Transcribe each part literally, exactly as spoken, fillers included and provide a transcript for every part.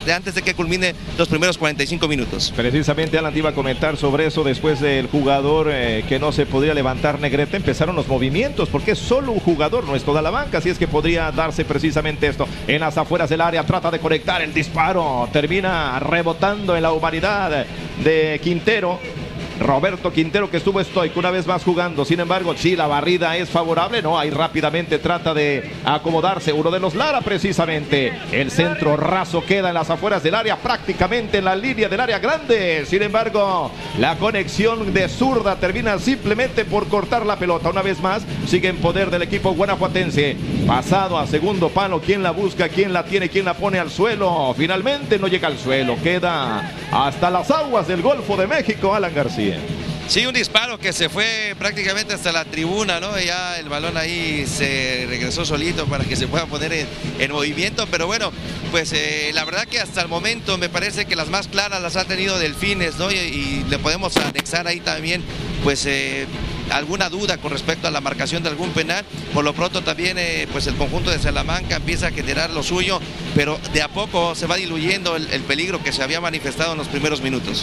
de antes de que culmine los primeros cuarenta y cinco minutos. Precisamente Alan te iba a comentar sobre eso después del jugador eh, que no se podría levantar, Negrete. Empezaron los movimientos porque es solo un jugador, no es toda la banca, así es que podría darse precisamente esto. En las afueras del área trata de conectar el disparo, termina rebotando en la humanidad de Quintero. Roberto Quintero, que estuvo estoico una vez más jugando. Sin embargo, sí, la barrida es favorable. No, ahí rápidamente trata de acomodarse uno de los Lara precisamente. El centro raso queda en las afueras del área, prácticamente en la línea del área grande. Sin embargo, la conexión de zurda termina simplemente por cortar la pelota. Una vez más, sigue en poder del equipo guanajuatense. Pasado a segundo palo, ¿quién la busca? ¿Quién la tiene? ¿Quién la pone al suelo? Finalmente no llega al suelo. Queda hasta las aguas del Golfo de México, Alan García. Sí, un disparo que se fue prácticamente hasta la tribuna, ¿no? Ya el balón ahí se regresó solito para que se pueda poner en, en movimiento, pero bueno, pues eh, la verdad que hasta el momento me parece que las más claras las ha tenido Delfines, ¿no? Y, y le podemos anexar ahí también, pues eh, alguna duda con respecto a la marcación de algún penal. Por lo pronto también eh, pues el conjunto de Salamanca empieza a generar lo suyo, pero de a poco se va diluyendo el, el peligro que se había manifestado en los primeros minutos.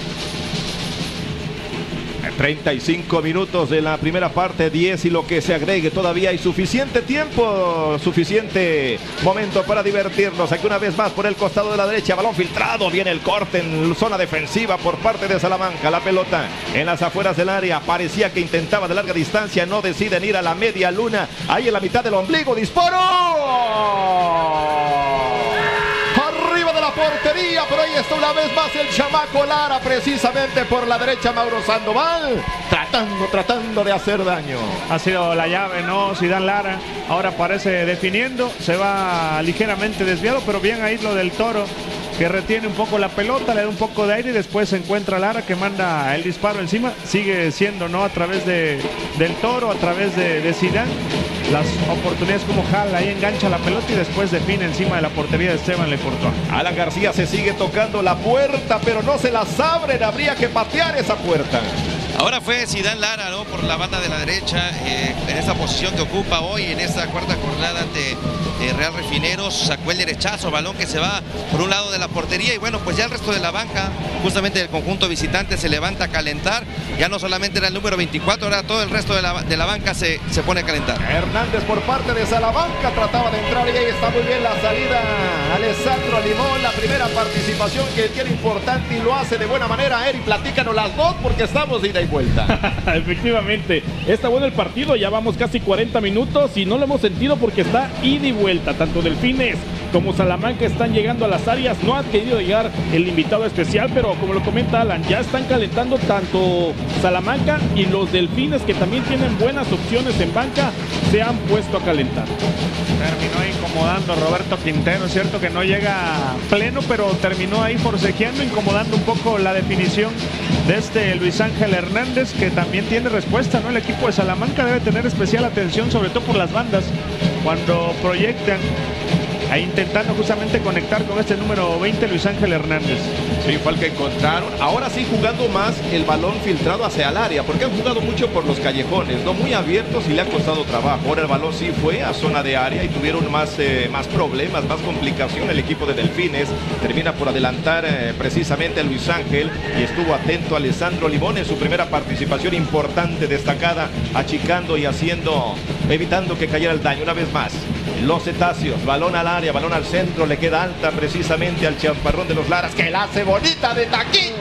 treinta y cinco minutos de la primera parte, diez y lo que se agregue. Todavía hay suficiente tiempo, suficiente momento para divertirnos. Aquí una vez más por el costado de la derecha, balón filtrado, viene el corte en zona defensiva por parte de Salamanca. La pelota en las afueras del área, parecía que intentaba de larga distancia, no deciden ir a la media luna. Ahí en la mitad del ombligo, disparo. Arriba de la portería, pero ahí está una vez más el chamaco Lara, precisamente por la derecha Mauro Sandoval, tratando, tratando de hacer daño. Ha sido la llave, ¿no? Zidane Lara, ahora parece definiendo, se va ligeramente desviado, pero bien ahí lo del Toro, que retiene un poco la pelota, le da un poco de aire y después se encuentra Lara que manda el disparo encima. Sigue siendo, ¿no? A través de, del Toro, a través de, de Zidane, las oportunidades como jala, ahí engancha la pelota y después define encima de la portería de Esteban Lefortois. Alan García se sigue tocando la puerta, pero no se las abren, habría que patear esa puerta. Ahora fue Zidane Lara, ¿no? Por la banda de la derecha, eh, en esta posición que ocupa hoy, en esta cuarta jornada ante eh, Real Refineros. Sacó el derechazo, balón que se va por un lado de la portería y bueno, pues ya el resto de la banca, justamente del conjunto visitante, se levanta a calentar. Ya no solamente era el número veinticuatro, ahora todo el resto de la, de la banca se, se pone a calentar. Hernández por parte de Salamanca trataba de entrar y ahí está muy bien la salida. Alessandro Limón, la primera participación que tiene importante y lo hace de buena manera. Eri, platícanos las dos porque estamos de ida y vuelta. Efectivamente, está bueno el partido, ya vamos casi cuarenta minutos y no lo hemos sentido porque está ida y vuelta. Tanto Delfines como Salamanca están llegando a las áreas, no ha querido llegar el invitado especial, pero como lo comenta Alan, ya están calentando tanto Salamanca y los Delfines, que también tienen buenas opciones en banca, se han puesto a calentar. Terminó incomodando Roberto Quintero, es cierto que no llega pleno, pero terminó ahí forcejeando, incomodando un poco la definición de este Luis Ángel Hernández, que también tiene respuesta, ¿no? El equipo de Salamanca debe tener especial atención, sobre todo por las bandas, cuando proyectan, ahí intentando justamente conectar con este número veinte, Luis Ángel Hernández. Sí, fue el que encontraron. Ahora sí jugando más el balón filtrado hacia el área, porque han jugado mucho por los callejones, no muy abiertos y le ha costado trabajo. Ahora el balón sí fue a zona de área y tuvieron más, eh, más problemas, más complicación. El equipo de Delfines termina por adelantar eh, precisamente a Luis Ángel y estuvo atento a Alessandro Limón en su primera participación importante, destacada, achicando y haciendo, evitando que cayera el daño. Una vez más, los cetáceos, balón al área, balón al centro, le queda alta precisamente al chaparrón de los Laras, que la hace bonita de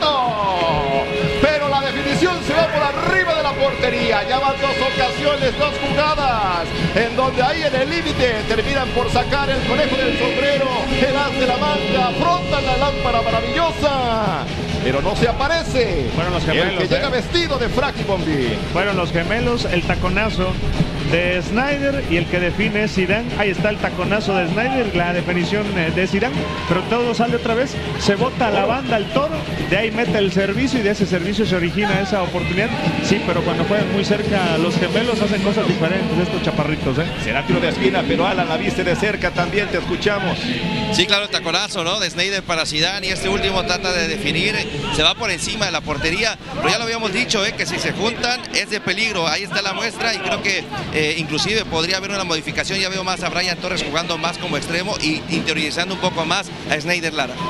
taquito, pero la definición se va por arriba de la portería. Ya van dos ocasiones, dos jugadas, en donde ahí en el límite terminan por sacar el conejo del sombrero, el as de la manga, afrontan la lámpara maravillosa, pero no se aparece. Fueron los gemelos, el que ¿eh? llega vestido de frac y bombín. Fueron los gemelos, el taconazo de Snyder y el que define es Zidane. Ahí está el taconazo de Snyder, la definición de Zidane, pero todo sale otra vez, se bota a la banda el Toro, de ahí mete el servicio y de ese servicio se origina esa oportunidad. Sí, pero cuando juegan muy cerca los gemelos hacen cosas diferentes estos chaparritos, ¿eh? Será tiro de esquina, pero Alan la viste de cerca también, te escuchamos. Sí, claro, el taconazo, ¿no? De Snyder para Zidane, y este último trata de definir, se va por encima de la portería, pero ya lo habíamos dicho, ¿eh? Que si se juntan es de peligro. Ahí está la muestra y creo que eh, inclusive podría haber una modificación. Ya veo más a Brian Torres jugando más como extremo y interiorizando un poco más a Snyder Lara.